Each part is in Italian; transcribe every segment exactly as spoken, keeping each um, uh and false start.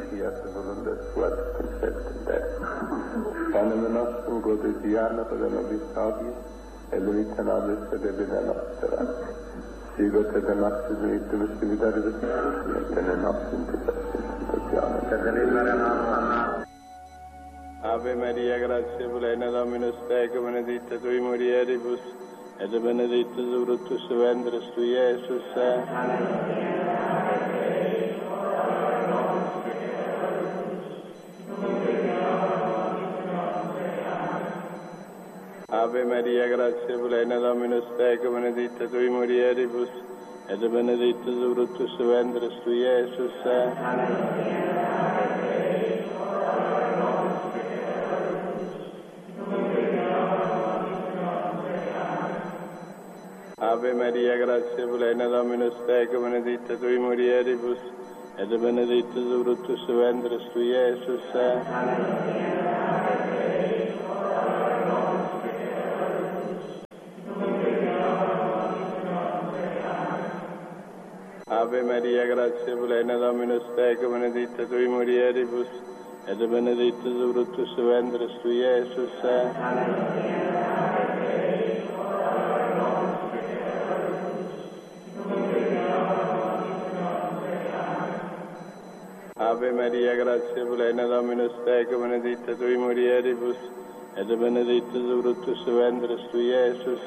fiat voluntas tua et conceptum Dei. Panem nostrum quotidianum da nobis hodie, et limita nobis et debita nostra. Sigot et nostris dimittimus dividaribus et in nostrum tentationem. Et delibera nos. Ave Maria, gratia plena, Dominus tecum, benedicta tui mulieribus, et benedictus fructus ventris tui, Iesus. Ave Maria, gratia plena, Dominus tecum, benedicta tui mulieribus, et benedictus fructus ventris tui, Iesus. Ave Maria, gratia plena, Dominus tecum, benedicta tui mulieribus, et benedictus fructus ventris tui, Iesus. Ave Maria, gratia plena, Dominus tecum, benedicta tui mulieribus, et benedictus fructus ventris tui, Iesus. Ave Maria, gratia plena, Dominus tecum, benedicta tui mulieribus, et benedictus fructus ventris tui, Iesus.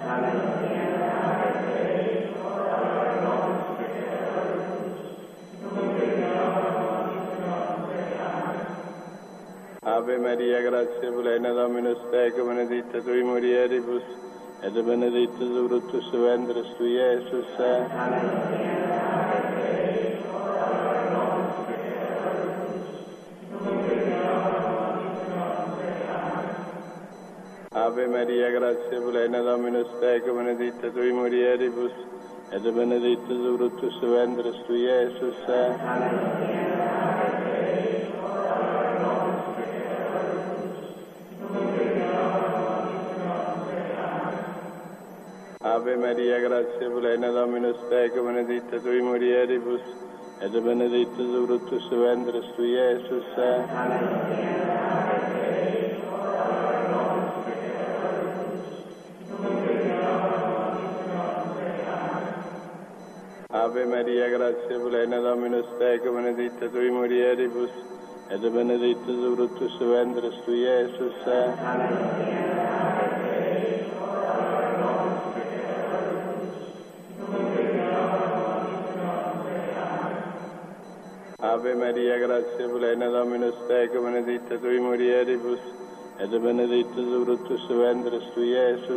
Ave Maria, gratia plena, Dominus tecum, benedicta tui mulieribus, et benedictus fructus ventris tui, Iesus. Ave Maria, gratia plena, Dominus tecum, benedicta tui mulieribus, et benedictus fructus ventris tui, Iesus. Ave Maria, gratia plena, Dominus tecum, benedicta tui mulieribus, et benedictus fructus ventris tui, Iesus. Ave Maria, gratia plena, Dominus tecum, benedicta tui mulieribus, et benedictus fructus ventris tui, Iesus. Ave Maria, gratia plena, Dominus tecum, benedicta tui mulieribus, et benedictus fructus ventris tui, Iesus.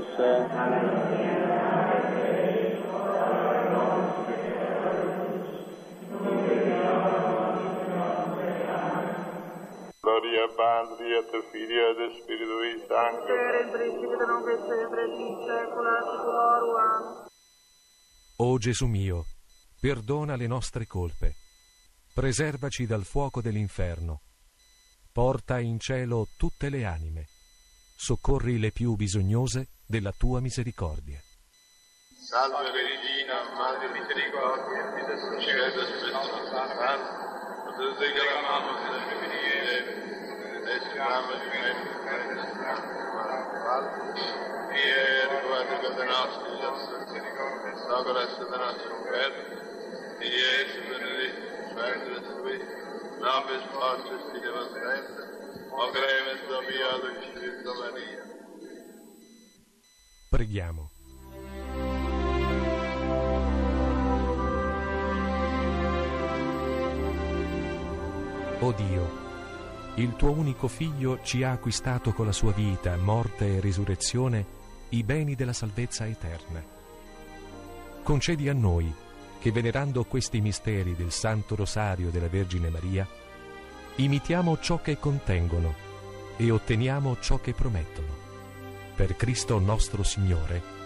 Gloria Patri et Filii et Spiritui Sancti. Per il principio non è sempre in secula seculorum. Amen. O Gesù mio, perdona le nostre colpe, preservaci dal fuoco dell'inferno, porta in cielo tutte le anime, soccorri le più bisognose della tua misericordia. Salve Regina, Madre misericordia, e del Sacerdote Spirito Santo, te clamamos en el Femminile, esperamos en el e riguardo da nostri gli sacra da nostro Padre, e Gesù benedetto, Santo Tui, nobis fortis filius Dei, o gremes Domino Spirito Maria. Preghiamo. O Dio, il tuo unico Figlio ci ha acquistato con la sua vita, morte e risurrezione i beni della salvezza eterna. Concedi a noi che, venerando questi misteri del Santo Rosario della Vergine Maria, imitiamo ciò che contengono e otteniamo ciò che promettono. Per Cristo nostro Signore.